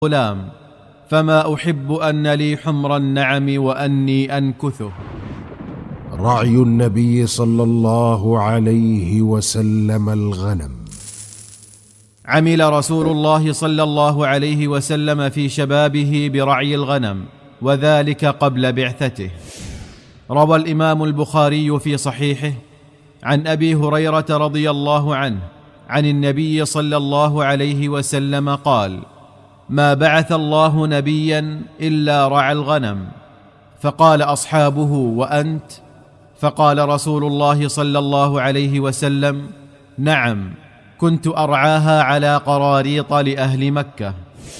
غلام، فما أحب أن لي حمر النعم وأني أنكثه. رعي النبي صلى الله عليه وسلم الغنم. عمل رسول الله صلى الله عليه وسلم في شبابه برعي الغنم، وذلك قبل بعثته. روى الإمام البخاري في صحيحه عن أبي هريرة رضي الله عنه عن النبي صلى الله عليه وسلم قال: ما بعث الله نبيا إلا رعى الغنم. فقال أصحابه: وأنت؟ فقال رسول الله صلى الله عليه وسلم: نعم، كنت أرعاها على قراريط لأهل مكة.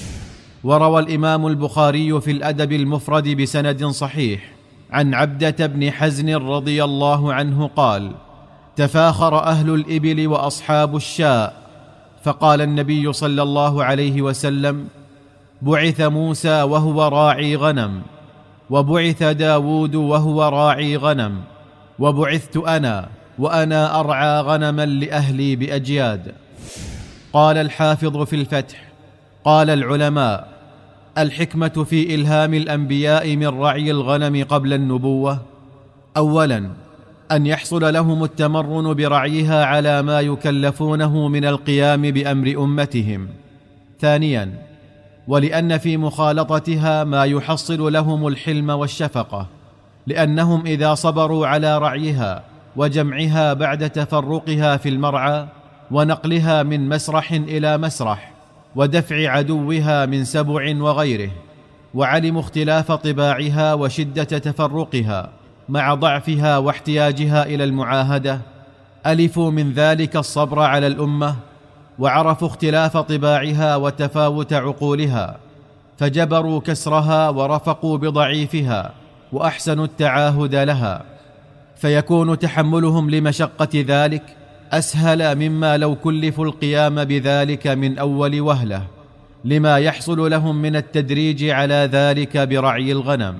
وروى الإمام البخاري في الأدب المفرد بسند صحيح عن عبدة بن حزن رضي الله عنه قال: تفاخر أهل الإبل وأصحاب الشاء، فقال النبي صلى الله عليه وسلم: بعث موسى وهو راعي غنم، وبعث داود وهو راعي غنم، وبعثت أنا وأنا أرعى غنما لأهلي بأجياد. قال الحافظ في الفتح: قال العلماء: الحكمة في إلهام الأنبياء من رعي الغنم قبل النبوة: أولا، أن يحصل لهم التمرن برعيها على ما يكلفونه من القيام بأمر أمتهم. ثانيا، ولأن في مخالطتها ما يحصل لهم الحلم والشفقة، لأنهم إذا صبروا على رعيها وجمعها بعد تفرقها في المرعى ونقلها من مسرح إلى مسرح ودفع عدوها من سبع وغيره، وعلموا اختلاف طباعها وشدة تفرقها مع ضعفها واحتياجها إلى المعاهدة، ألفوا من ذلك الصبر على الأمة، وعرفوا اختلاف طباعها وتفاوت عقولها، فجبروا كسرها ورفقوا بضعيفها وأحسنوا التعاهد لها، فيكون تحملهم لمشقة ذلك أسهل مما لو كلفوا القيام بذلك من أول وهلة، لما يحصل لهم من التدريج على ذلك برعي الغنم.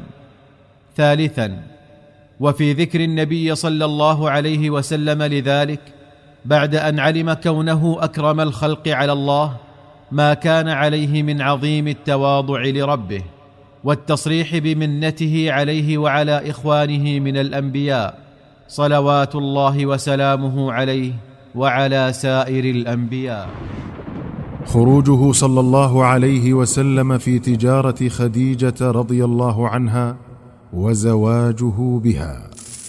ثالثا، وفي ذكر النبي صلى الله عليه وسلم لذلك بعد أن علم كونه أكرم الخلق على الله ما كان عليه من عظيم التواضع لربه والتصريح بمنته عليه وعلى إخوانه من الأنبياء صلوات الله وسلامه عليه وعلى سائر الأنبياء. خروجه صلى الله عليه وسلم في تجارة خديجة رضي الله عنها وزواجه بها.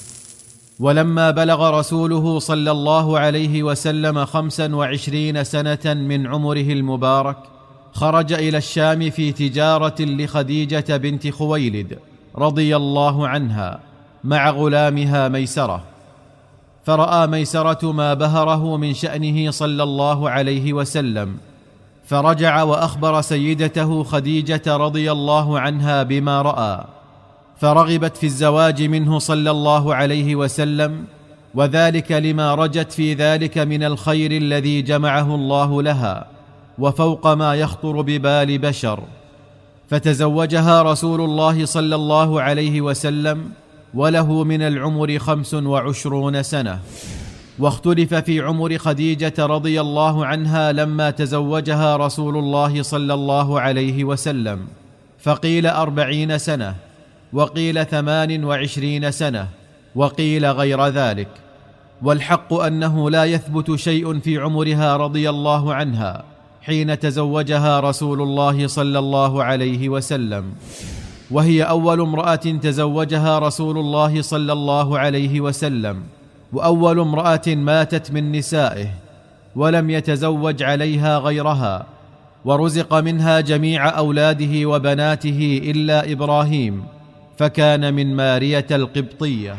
ولما بلغ رسوله صلى الله عليه وسلم 25 سنة من عمره المبارك، خرج إلى الشام في تجارة لخديجة بنت خويلد رضي الله عنها مع غلامها ميسرة، فرأى ميسرة ما بهره من شأنه صلى الله عليه وسلم، فرجع وأخبر سيدته خديجة رضي الله عنها بما رأى، فرغبت في الزواج منه صلى الله عليه وسلم، وذلك لما رجت في ذلك من الخير الذي جمعه الله لها وفوق ما يخطر ببال بشر، فتزوجها رسول الله صلى الله عليه وسلم وله من العمر 25 سنة. واختلف في عمر خديجة رضي الله عنها لما تزوجها رسول الله صلى الله عليه وسلم، فقيل 40 سنة، وقيل 28 سنة، وقيل غير ذلك، والحق أنه لا يثبت شيء في عمرها رضي الله عنها حين تزوجها رسول الله صلى الله عليه وسلم، وهي أول امرأة تزوجها رسول الله صلى الله عليه وسلم، وأول امرأة ماتت من نسائه ولم يتزوج عليها غيرها، ورزق منها جميع أولاده وبناته إلا إبراهيم، فكان من مارية القبطية.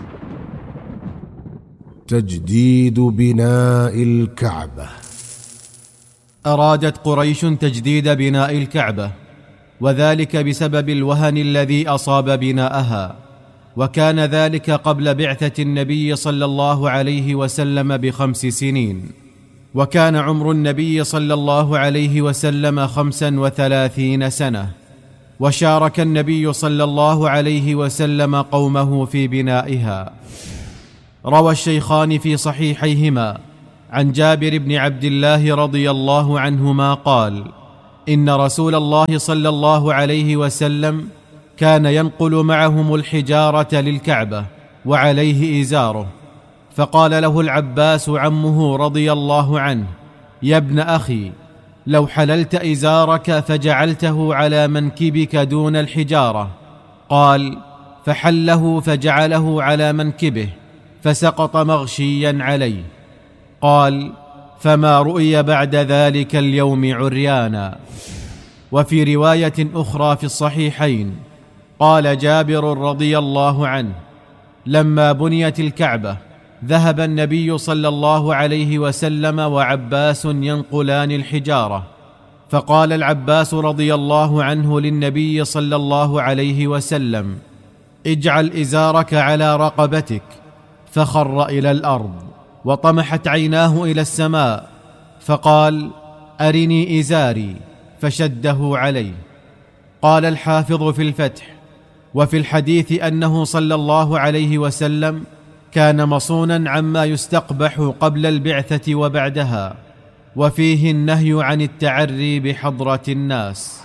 تجديد بناء الكعبة. أرادت قريش تجديد بناء الكعبة، وذلك بسبب الوهن الذي أصاب بناءها، وكان ذلك قبل بعثة النبي صلى الله عليه وسلم ب5 سنين، وكان عمر النبي صلى الله عليه وسلم 35 سنة، وشارك النبي صلى الله عليه وسلم قومه في بنائها. روى الشيخان في صحيحيهما عن جابر بن عبد الله رضي الله عنهما قال: إن رسول الله صلى الله عليه وسلم كان ينقل معهم الحجارة للكعبة وعليه إزاره. فقال له العباس عمه رضي الله عنه: يا ابن أخي، لو حللت إزارك فجعلته على منكبك دون الحجارة. قال: فحله فجعله على منكبه فسقط مغشيا عليه. قال: فما رؤي بعد ذلك اليوم عريانا. وفي رواية أخرى في الصحيحين قال جابر رضي الله عنه: لما بنيت الكعبة ذهب النبي صلى الله عليه وسلم وعباس ينقلان الحجارة، فقال العباس رضي الله عنه للنبي صلى الله عليه وسلم: اجعل إزارك على رقبتك. فخر إلى الأرض وطمحت عيناه إلى السماء، فقال: أرني إزاري، فشده عليه. قال الحافظ في الفتح: وفي الحديث أنه صلى الله عليه وسلم كان مصونا عما يستقبح قبل البعثة وبعدها، وفيه النهي عن التعري بحضرة الناس.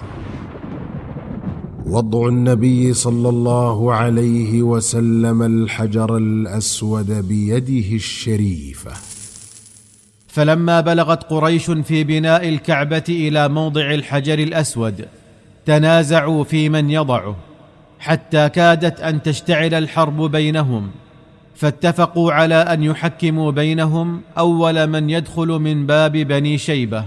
وضع النبي صلى الله عليه وسلم الحجر الأسود بيده الشريفة. فلما بلغت قريش في بناء الكعبة إلى موضع الحجر الأسود تنازعوا في من يضعه، حتى كادت أن تشتعل الحرب بينهم، فاتفقوا على أن يحكموا بينهم أول من يدخل من باب بني شيبة،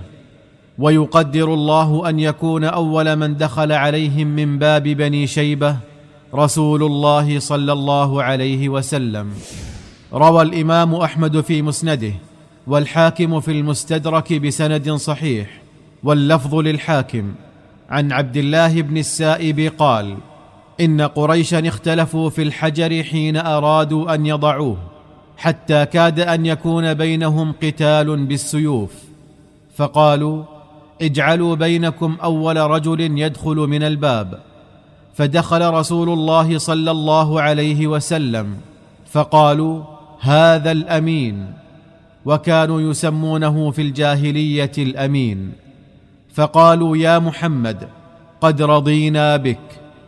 ويقدر الله أن يكون أول من دخل عليهم من باب بني شيبة رسول الله صلى الله عليه وسلم. روى الإمام أحمد في مسنده والحاكم في المستدرك بسند صحيح، واللفظ للحاكم، عن عبد الله بن السائب قال: إن قريشا اختلفوا في الحجر حين أرادوا أن يضعوه، حتى كاد أن يكون بينهم قتال بالسيوف، فقالوا: اجعلوا بينكم أول رجل يدخل من الباب. فدخل رسول الله صلى الله عليه وسلم، فقالوا: هذا الأمين، وكانوا يسمونه في الجاهلية الأمين. فقالوا: يا محمد، قد رضينا بك.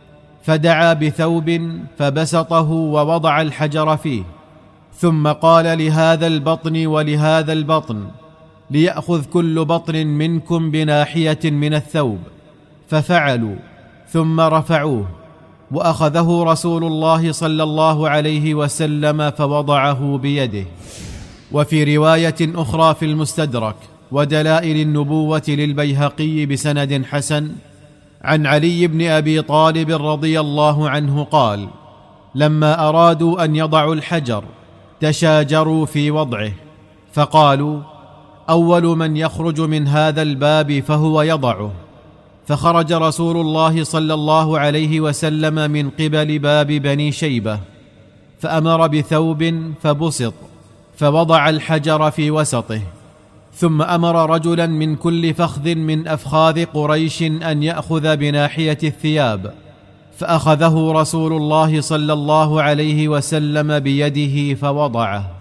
فدعا بثوب فبسطه ووضع الحجر فيه، ثم قال لهذا البطن ولهذا البطن: ليأخذ كل بطن منكم بناحية من الثوب. ففعلوا، ثم رفعوه، وأخذه رسول الله صلى الله عليه وسلم فوضعه بيده. وفي رواية أخرى في المستدرك ودلائل النبوة للبيهقي بسند حسن عن علي بن أبي طالب رضي الله عنه قال: لما أرادوا أن يضعوا الحجر تشاجروا في وضعه، فقالوا: أول من يخرج من هذا الباب فهو يضعه. فخرج رسول الله صلى الله عليه وسلم من قبل باب بني شيبة، فأمر بثوب فبسط، فوضع الحجر في وسطه، ثم أمر رجلا من كل فخذ من أفخاذ قريش أن يأخذ بناحية الثياب، فأخذه رسول الله صلى الله عليه وسلم بيده فوضعه.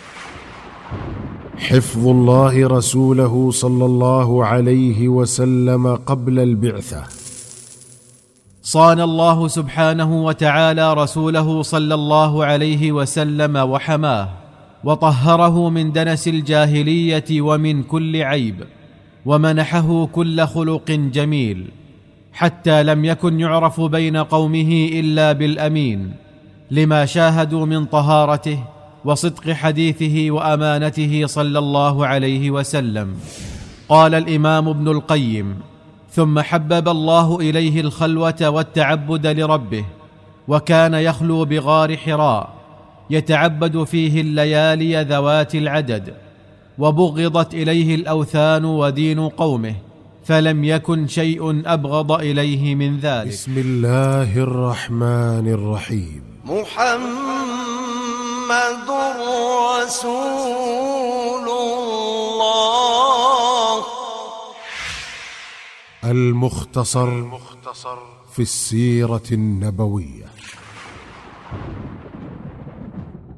حفظ الله رسوله صلى الله عليه وسلم قبل البعثة. صان الله سبحانه وتعالى رسوله صلى الله عليه وسلم وحماه، وطهره من دنس الجاهلية ومن كل عيب، ومنحه كل خلق جميل، حتى لم يكن يعرف بين قومه إلا بالأمين، لما شاهدوا من طهارته وصدق حديثه وأمانته صلى الله عليه وسلم. قال الإمام ابن القيم: ثم حبب الله إليه الخلوة والتعبد لربه، وكان يخلو بغار حراء يتعبد فيه الليالي ذوات العدد، وبغضت إليه الأوثان ودين قومه، فلم يكن شيء أبغض إليه من ذلك. بسم الله الرحمن الرحيم. محمد رسول الله. المختصر في السيرة النبوية.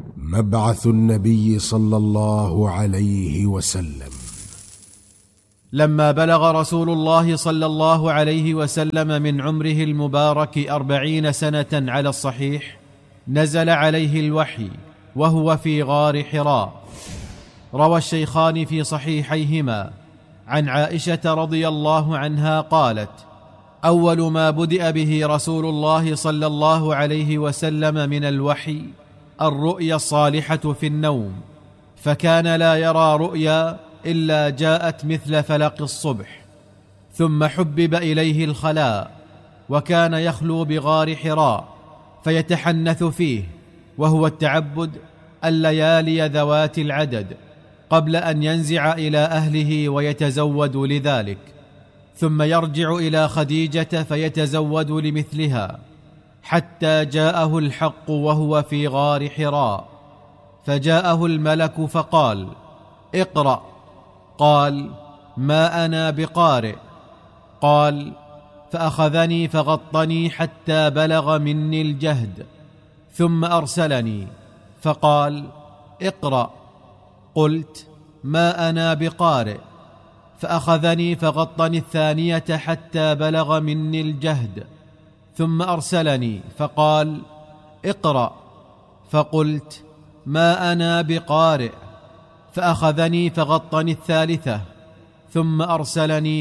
مبعث النبي صلى الله عليه وسلم. لما بلغ رسول الله صلى الله عليه وسلم من عمره المبارك 40 سنة على الصحيح، نزل عليه الوحي وهو في غار حراء. روى الشيخان في صحيحيهما عن عائشة رضي الله عنها قالت: أول ما بدأ به رسول الله صلى الله عليه وسلم من الوحي الرؤيا الصالحة في النوم، فكان لا يرى رؤيا إلا جاءت مثل فلق الصبح. ثم حبب إليه الخلاء، وكان يخلو بغار حراء فيتحنث فيه، وهو التعبد الليالي ذوات العدد، قبل أن ينزع إلى أهله ويتزود لذلك، ثم يرجع إلى خديجة فيتزود لمثلها، حتى جاءه الحق وهو في غار حراء، فجاءه الملك فقال: اقرأ. قال: ما أنا بقارئ. قال: فأخذني فغطني حتى بلغ مني الجهد، ثم أرسلني فقال: اقرأ. قلت: ما أنا بقارئ. فأخذني فغطني الثانية حتى بلغ مني الجهد، ثم أرسلني فقال: اقرأ. فقلت: ما أنا بقارئ. فأخذني فغطني الثالثة، ثم أرسلني